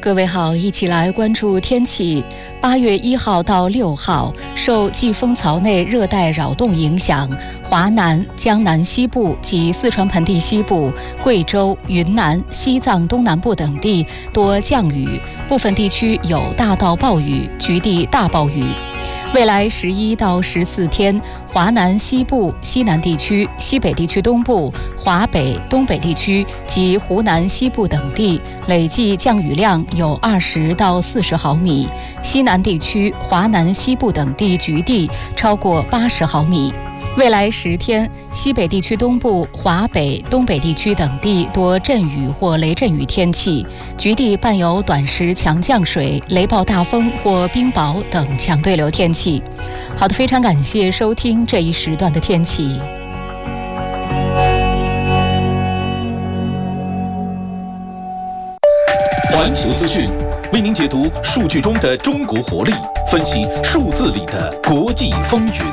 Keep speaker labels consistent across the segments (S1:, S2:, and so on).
S1: 各位好，一起来关注天气。8月1号到6号，受季风槽内热带扰动影响，华南、江南西部及四川盆地西部、贵州、云南、西藏东南部等地多降雨，部分地区有大到暴雨，局地大暴雨。未来11到14天，华南西部、西南地区、西北地区东部、华北、东北地区及湖南西部等地累计降雨量有20到40毫米，西南地区、华南西部等地局地超过80毫米。未来10天，西北地区东部、华北、东北地区等地多阵雨或雷阵雨天气，局地伴有短时强降水、雷暴大风或冰雹等强对流天气。好的，非常感谢收听这一时段的天气。
S2: 环球资讯为您解读数据中的中国活力，分析数字里的国际风云。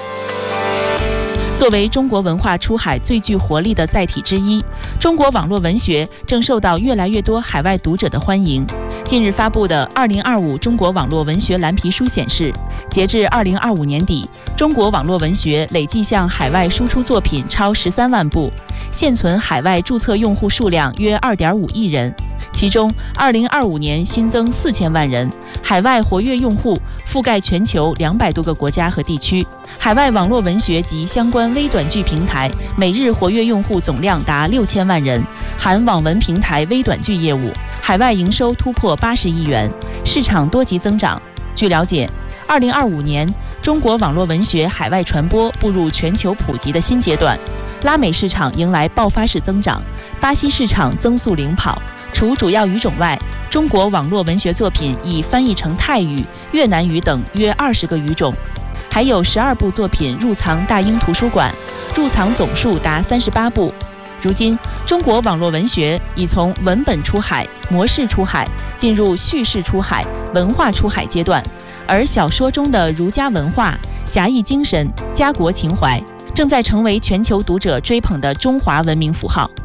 S3: 作为中国文化出海最具活力的载体之一，中国网络文学正受到越来越多海外读者的欢迎。近日发布的2025中国网络文学蓝皮书显示，截至2025年底，中国网络文学累计向海外输出作品超13万部，现存海外注册用户数量约2.5亿人，其中2025年新增4000万人，海外活跃用户覆盖全球200多个国家和地区。海外网络文学及相关微短剧平台每日活跃用户总量达6000万人，含网文平台微短剧业务，海外营收突破80亿元，市场多级增长。据了解，2025年中国网络文学海外传播步入全球普及的新阶段，拉美市场迎来爆发式增长，巴西市场增速领跑。除主要语种外，中国网络文学作品已翻译成泰语、越南语等约20个语种，还有12部作品入藏大英图书馆，入藏总数达38部。如今，中国网络文学已从文本出海、模式出海进入叙事出海、文化出海阶段，而小说中的儒家文化、侠义精神、家国情怀正在成为全球读者追捧的中华文明符号。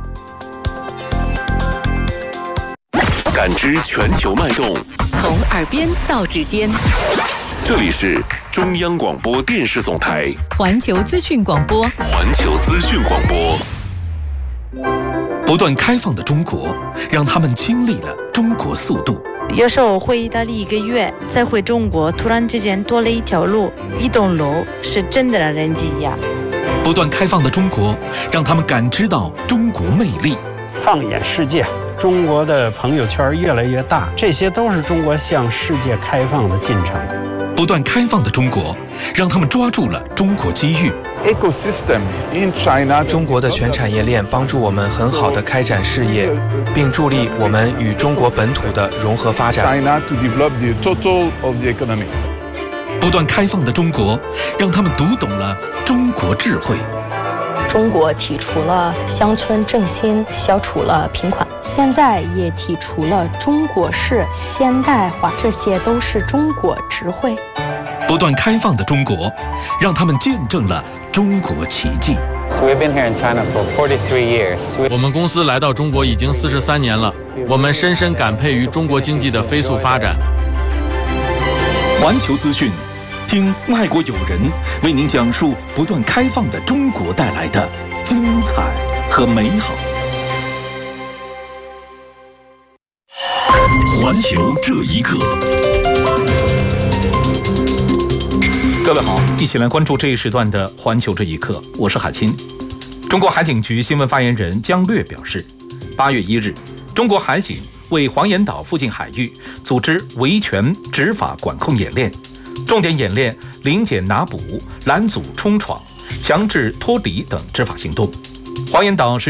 S2: 感知全球脉动，
S1: 从耳边到指尖，
S2: 这里是中央广播电视总台
S1: 环球资讯广播。
S2: 环球资讯广播。不断开放的中国，让他们经历了中国速度。
S4: 有时候回意大利1个月，再回中国，突然之间多了一条路、一栋楼，是真的让人惊讶。
S2: 不断开放的中国，让他们感知到中国魅力。
S5: 放眼世界，中国的朋友圈越来越大，这些都是中国向世界开放的进程。
S2: 不断开放的中国，让他们抓住了中国机遇。
S6: 中国的全产业链帮助我们很好地开展事业，并助力我们与中国本土的融合发展。
S2: 不断开放的中国，让他们读懂了中国智慧。
S7: 中国提出了乡村振兴，消除了贫困，现在也提出了中国式现代化，这些都是中国智慧。
S2: 不断开放的中国，让他们见证了中国奇迹。
S8: 我们公司来到中国已经43年了，我们深深感佩于中国经济的飞速发展。
S2: 环球资讯，听外国友人为您讲述不断开放的中国带来的精彩和美好。环球这一刻，各位好，一起来关注这一时段的环球这一刻，我是海清。中国海警局新闻发言人姜略表示，8月1日，中国海警为黄岩岛附近海域组织维权执法管控演练，重点演练临检拿捕、拦阻冲闯、强制脱离等执法行动。黄岩岛是